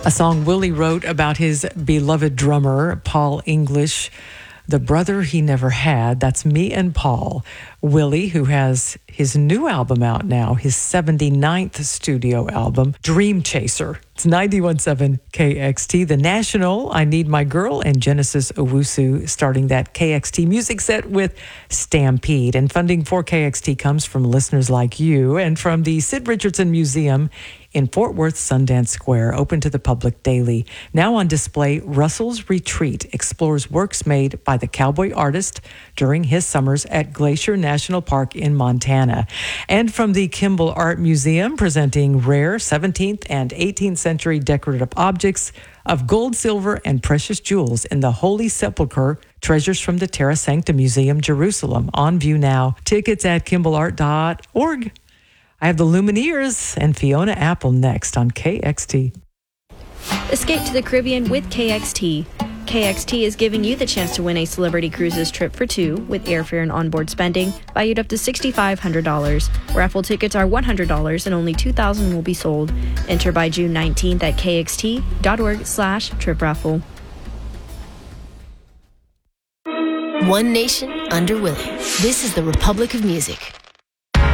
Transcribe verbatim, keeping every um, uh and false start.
A song Willie wrote about his beloved drummer, Paul English, the brother he never had. That's Me and Paul. Willie, who has his new album out now, his seventy-ninth studio album, Dream Chaser. It's ninety-one point seven K X T, The National, I Need My Girl, and Genesis Owusu starting that K X T music set with Stampede. And funding for K X T comes from listeners like you and from the Sid Richardson Museum in Fort Worth Sundance Square, open to the public daily. Now on display, Russell's Retreat explores works made by the cowboy artist during his summers at Glacier National Park in Montana. And from the Kimball Art Museum, presenting rare seventeenth and eighteenth century decorative objects of gold, silver, and precious jewels in the Holy Sepulchre, Treasures from the Terra Sancta Museum, Jerusalem. On view now. Tickets at kimball art dot org. I have the Lumineers and Fiona Apple next on K X T. Escape to the Caribbean with K X T. K X T is giving you the chance to win a Celebrity Cruises trip for two with airfare and onboard spending valued up to six thousand five hundred dollars. Raffle tickets are one hundred dollars and only two thousand will be sold. Enter by June nineteenth at kxt.org slash trip raffle. One nation under Willie. This is the Republic of Music.